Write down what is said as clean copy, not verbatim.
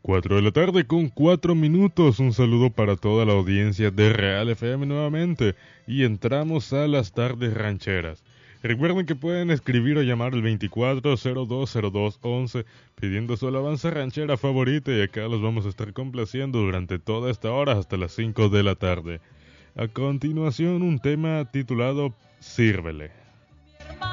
4 de la tarde con 4 minutos. Un saludo para toda la audiencia de Real FM nuevamente. Y entramos a las tardes rancheras. Recuerden que pueden escribir o llamar al 24020211 pidiendo su alabanza ranchera favorita y acá los vamos a estar complaciendo durante toda esta hora hasta las 5 de la tarde. A continuación un tema titulado Sírvele.